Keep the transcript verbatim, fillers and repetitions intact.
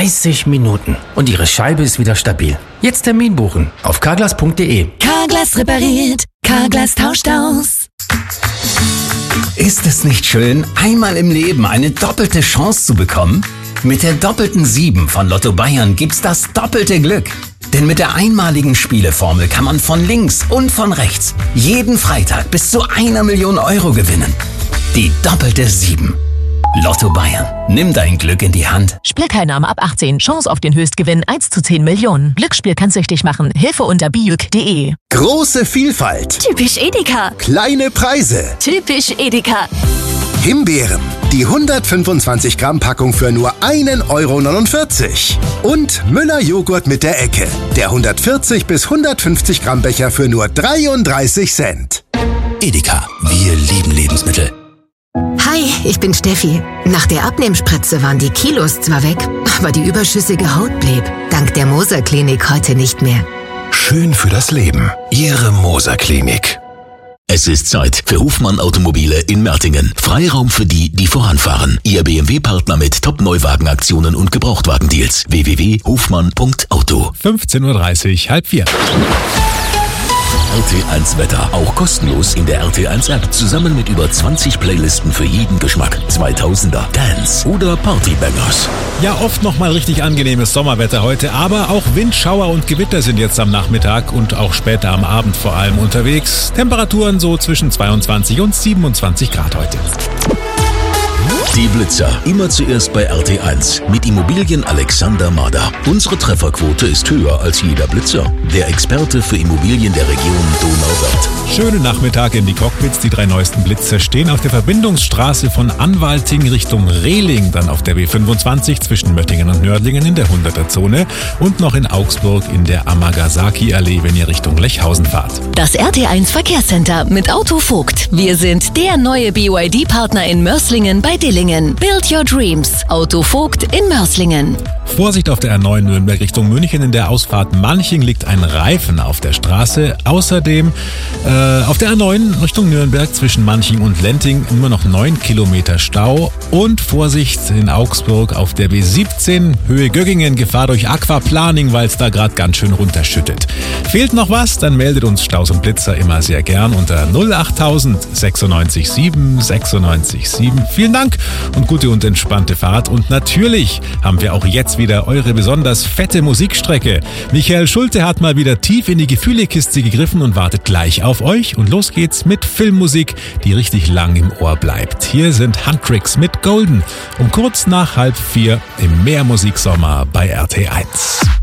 dreißig Minuten und Ihre Scheibe ist wieder stabil. Jetzt Termin buchen auf carglass punkt de. Carglass repariert, Carglass tauscht aus. Ist es nicht schön, einmal im Leben eine doppelte Chance zu bekommen? Mit der doppelten sieben von Lotto Bayern gibt's das doppelte Glück. Denn mit der einmaligen Spieleformel kann man von links und von rechts jeden Freitag bis zu einer Million Euro gewinnen. Die doppelte sieben. Lotto Bayern. Nimm dein Glück in die Hand. Spielteilnahme ab achtzehn. Chance auf den Höchstgewinn eins zu zehn Millionen. Glücksspiel kann süchtig machen. Hilfe unter bijuk punkt de. Große Vielfalt. Typisch Edeka. Kleine Preise. Typisch Edeka. Himbeeren. Die hundertfünfundzwanzig Gramm Packung für nur einen Euro neunundvierzig. Und Müller Joghurt mit der Ecke. Der hundertvierzig bis hundertfünfzig Gramm Becher für nur dreiunddreißig Cent. Edeka. Wir lieben Lebensmittel. Hi, ich bin Steffi. Nach der Abnehmspritze waren die Kilos zwar weg, aber die überschüssige Haut blieb. Dank der Moser Klinik heute nicht mehr. Schön für das Leben. Ihre Moser Klinik. Es ist Zeit für Hofmann Automobile in Mertingen. Freiraum für die, die voranfahren. Ihr B M W-Partner mit Top-Neuwagenaktionen und Gebrauchtwagendeals. w w w punkt hofmann punkt auto. fünfzehn Uhr dreißig, halb vier. R T eins Wetter, auch kostenlos in der R T eins App, zusammen mit über zwanzig Playlisten für jeden Geschmack. zweitausender, Dance oder Partybangers. Ja, oft nochmal richtig angenehmes Sommerwetter heute, aber auch Wind, Schauer und Gewitter sind jetzt am Nachmittag und auch später am Abend vor allem unterwegs. Temperaturen so zwischen zweiundzwanzig und siebenundzwanzig Grad heute. Die Blitzer, immer zuerst bei R T eins mit Immobilien Alexander Mader. Unsere Trefferquote ist höher als jeder Blitzer. Der Experte für Immobilien der Region Donauwörth. Schönen Nachmittag in die Cockpits. Die drei neuesten Blitzer stehen auf der Verbindungsstraße von Anwalting Richtung Rehling, dann auf der B fünfundzwanzig zwischen Möttingen und Nördlingen in der hunderter-Zone und noch in Augsburg in der Amagasaki-Allee, wenn ihr Richtung Lechhausen fahrt. Das R T eins Verkehrscenter mit Auto Vogt. Wir sind der neue B Y D-Partner in Mörslingen bei Dillingen. Build your dreams. Auto Vogt in Mörslingen. Vorsicht auf der R neun Nürnberg Richtung München. In der Ausfahrt Manching liegt ein Reifen auf der Straße. Außerdem äh, auf der R neun Richtung Nürnberg zwischen Manching und Lenting immer noch neun Kilometer Stau. Und Vorsicht in Augsburg auf der B siebzehn Höhe Göggingen. Gefahr durch Aquaplaning, weil es da gerade ganz schön runterschüttet. Fehlt noch was? Dann meldet uns Staus und Blitzer immer sehr gern unter null achttausend sechsundneunzig sieben sechsundneunzig sieben. Vielen Dank und gute und entspannte Fahrt. Und natürlich haben wir auch jetzt wieder eure besonders fette Musikstrecke. Michael Schulte hat mal wieder tief in die Gefühlekiste gegriffen und wartet gleich auf euch. Und los geht's mit Filmmusik, die richtig lang im Ohr bleibt. Hier sind Huntrix mit Golden um kurz nach halb vier im Mehrmusiksommer bei R T eins.